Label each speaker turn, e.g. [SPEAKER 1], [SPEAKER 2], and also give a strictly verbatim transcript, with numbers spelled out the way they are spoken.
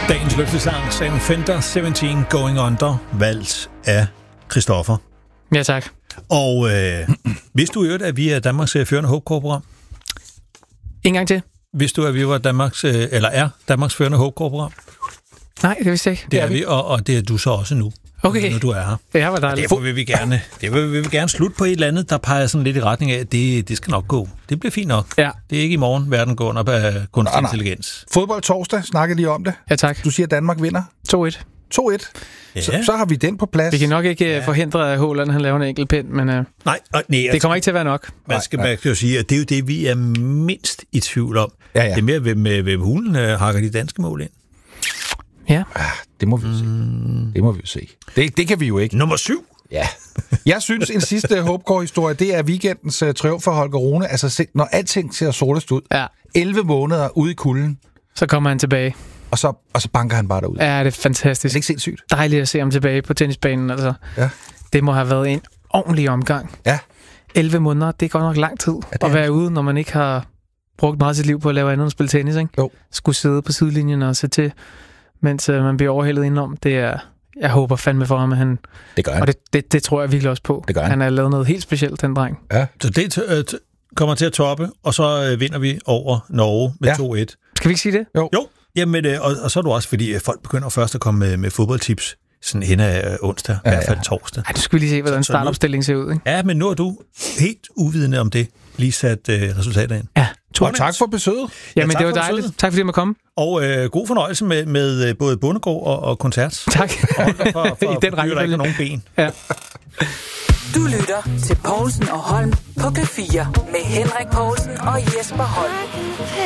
[SPEAKER 1] Dagens løftesang, Sam Fender, sytten Going Under, valgt af Christoffer.
[SPEAKER 2] Ja, tak.
[SPEAKER 1] Og øh, vidste du i øvrigt, at vi er Danmarks førende håbkorporat?
[SPEAKER 2] En gang til.
[SPEAKER 1] Vidste du, at vi var Danmarks, øh, eller er Danmarks førende håbkorporat?
[SPEAKER 2] Nej, det vidste jeg ikke.
[SPEAKER 1] Det, det er vi, og, og det er du så også nu.
[SPEAKER 2] Okay.
[SPEAKER 1] Når du er her.
[SPEAKER 2] Det var dejligt.
[SPEAKER 1] Derfor vil vi gerne, det vil, vil vi gerne slutte på et eller andet, der peger sådan lidt i retning af, at det, det skal nok gå. Det bliver fint nok.
[SPEAKER 2] Ja.
[SPEAKER 1] Det er ikke i morgen, verden går under af kunstig nej, nej. intelligens.
[SPEAKER 3] Fodbold torsdag, snakkede lige om det.
[SPEAKER 2] Ja, tak.
[SPEAKER 3] Du siger, at Danmark vinder.
[SPEAKER 2] to et.
[SPEAKER 3] to et. Ja. Så, så har vi den på plads.
[SPEAKER 2] Vi kan nok ikke ja. forhindre, at Haaland han laver en enkelt pind, men uh,
[SPEAKER 1] nej, nej, altså,
[SPEAKER 2] det kommer ikke til at være nok.
[SPEAKER 1] Man skal, man skal jo sige, at det er jo det, vi er mindst i tvivl om.
[SPEAKER 3] Ja, ja.
[SPEAKER 1] Det er mere, hvem, hvem hulen uh, hakker de danske mål ind.
[SPEAKER 2] Ja.
[SPEAKER 3] Ah, det må vi jo se. Mm. Det må vi jo se. Det, det kan vi jo ikke.
[SPEAKER 1] Nummer syv.
[SPEAKER 3] Ja. Jeg synes, en sidste håbkår-historie, det er weekendens uh, triumf for Holger Rune. Altså, se, når alting ser sortest ud.
[SPEAKER 2] Ja.
[SPEAKER 3] elleve måneder ude i kulden.
[SPEAKER 2] Så kommer han tilbage.
[SPEAKER 3] Og så, og så banker han bare derud.
[SPEAKER 2] Ja, det er fantastisk.
[SPEAKER 3] Det er ikke sindssygt.
[SPEAKER 2] Dejligt at se ham tilbage på tennisbanen. Altså.
[SPEAKER 3] Ja.
[SPEAKER 2] Det må have været en ordentlig omgang.
[SPEAKER 3] Ja.
[SPEAKER 2] elleve måneder, det er godt nok lang tid ja, at være ude, når man ikke har brugt meget af sit liv på at lave andet end spille tennis. Ikke?
[SPEAKER 3] Jo.
[SPEAKER 2] Skulle sidde på sidelinjen og se til, mens uh, man bliver overhældet indenom. Det er, jeg håber fandme for ham, at han...
[SPEAKER 3] Det gør han.
[SPEAKER 2] Og det, det, det tror jeg virkelig også på.
[SPEAKER 3] Det gør han.
[SPEAKER 2] Han har lavet noget helt specielt, den dreng.
[SPEAKER 3] Ja.
[SPEAKER 1] Så det øh, t- kommer til at toppe, og så øh, vinder vi over Norge med ja. to et.
[SPEAKER 2] Skal vi ikke sige det?
[SPEAKER 3] Jo.
[SPEAKER 1] Jo. Jamen, øh, og, og så er du også, fordi folk begynder først at komme med, med fodboldtips sådan hen af øh, onsdag, ja, i hvert fald torsdag.
[SPEAKER 2] Ej, du skal lige se, hvordan startopstillingen ser ud, ikke?
[SPEAKER 1] Ja, men nu er du helt uvidende om det, lige sat øh, resultater ind.
[SPEAKER 2] Ja.
[SPEAKER 3] Og tak for besøget.
[SPEAKER 2] Ja, men det var dejligt. Besøget. Tak fordi jeg måtte komme.
[SPEAKER 1] Og øh, god fornøjelse med, med både Bondegård og, og koncert.
[SPEAKER 2] Tak.
[SPEAKER 1] Og for, for, for,
[SPEAKER 2] I den række,
[SPEAKER 1] der ikke nogen ben.
[SPEAKER 2] Ja.
[SPEAKER 4] Du lytter til Poulsen og Holm på P fire med Henrik Poulsen og Jesper Holm.